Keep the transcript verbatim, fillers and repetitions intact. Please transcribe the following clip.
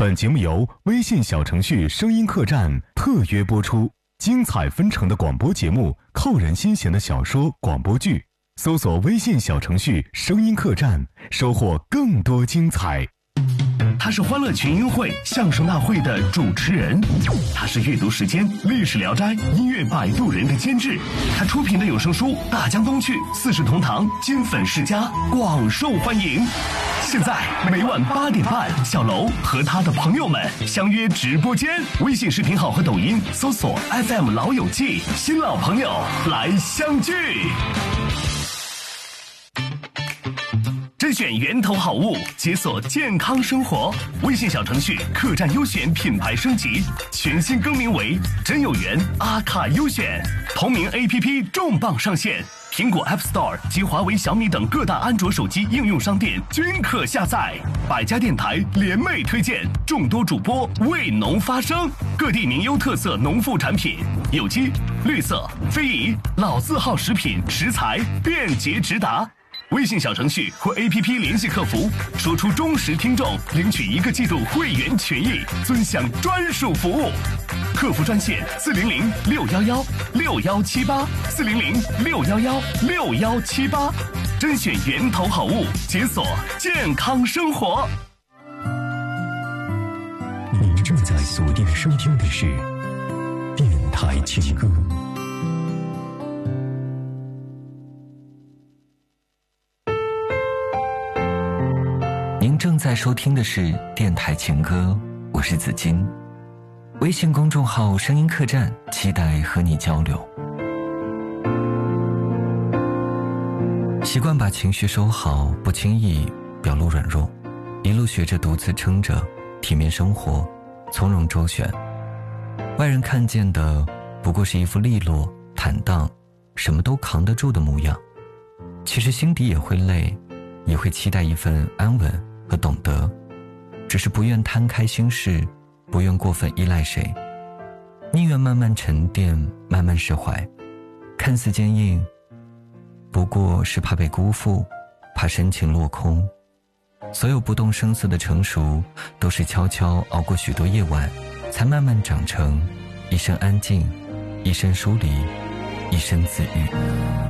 本节目由微信小程序声音客栈特约播出，精彩纷呈的广播节目，扣人心弦的小说、广播剧，搜索微信小程序声音客栈，收获更多精彩。 他是欢乐群英会相声大会的主持人，他是阅读时间历史聊斋音乐摆渡人的监制，他出品的有声书《大江东去》四世同堂金粉世家广受欢迎。现在每晚八点半，小楼和他的朋友们相约直播间，微信视频号和抖音搜索 F M 老友记，新老朋友来相聚。甄选源头好物，解锁健康生活。微信小程序客栈优选品牌升级，全新更名为真有缘阿卡优选。同名 A P P 重磅上线，苹果 App Store 及华为、小米等各大安卓手机应用商店均可下载。百家电台联袂推荐，众多主播为农发声，各地名优特色农副产品，有机、绿色、非遗、老字号食品食材便捷直达。微信小程序或 A P P 联系客服，说出忠实听众领取一个季度会员权益，尊享专属服务。客服专线四零零六幺幺六幺七八四零零六幺幺六幺七八，甄选源头好物，解锁健康生活。 您正在锁定收听的是电台情歌。 您正在收听的是电台情歌，我是子金。微信公众号声音客栈，期待和你交流。习惯把情绪收好，不轻易表露软弱，一路学着独自撑着，体面生活，从容周旋。外人看见的不过是一副利落坦荡，什么都扛得住的模样，其实心底也会累，也会期待一份安稳和懂得，只是不愿摊开心事，不愿过分依赖谁，宁愿慢慢沉淀，慢慢释怀。看似坚硬，不过是怕被辜负，怕深情落空。所有不动声色的成熟，都是悄悄熬过许多夜晚，才慢慢长成一生安静，一生疏离，一生自愈。